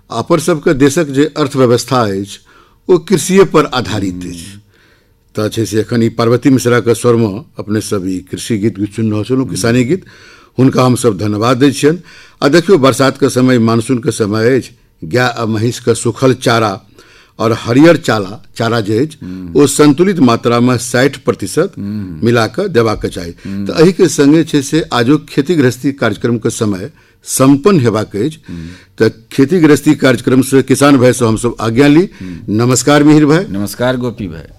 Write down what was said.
अपन सबके देशक जे अर्थव्यवस्था अछि ओ कृषिए पर आधारित अछि। तऽ छै से एखन ई पार्वती मिश्रा के स्वर में अपने सब ई कृषि गीत सुनि रहल छलहुँ, किसानी गीत। हुनका हमसब धन्यवाद दै छियनि। आ देखियौ, बरसात के समय, मानसून के समय अछि, गाय आ महीष के सूखल चारा और हरियर चारा जे अछि ओ संतुलित मात्रा में 60% मिला के देबाक चाही। तो एहि के संगे छै से आजो खेती गृहस्थी कार्यक्रम के समय संपन्न हेबाक अछि। तो खेती गृहस्थी कार्यक्रम से किसान भाई से हम सब आज्ञा ली। नमस्कार मिहिर भाई। नमस्कार गोपी भाई।